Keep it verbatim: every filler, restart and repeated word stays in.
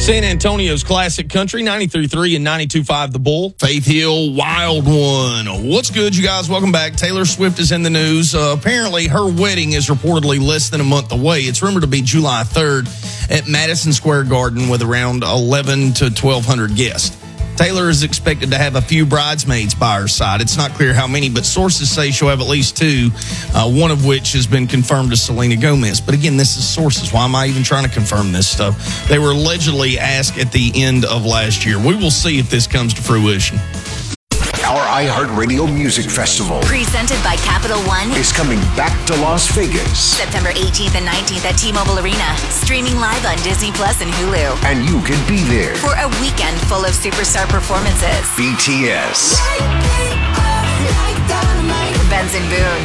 San Antonio's Classic Country, ninety-three point three and ninety-two point five The Bull. Faith Hill, Wild One. What's good, you guys? Welcome back. Taylor Swift is in the news. Uh, apparently, her wedding is reportedly less than a month away. It's rumored to be July third at Madison Square Garden with around eleven to twelve hundred guests. Taylor is expected to have a few bridesmaids by her side. It's not clear how many, but sources say she'll have at least two, uh, one of which has been confirmed as Selena Gomez. But again, this is sources. Why am I even trying to confirm this stuff? They were allegedly asked at the end of last year. We will see if this comes to fruition. Our iHeartRadio Music Festival, presented by Capital One, is coming back to Las Vegas. September eighteenth and nineteenth at T-Mobile Arena. Streaming live on Disney Plus and Hulu. And you can be there for a weekend full of superstar performances. B T S, Benson Boone,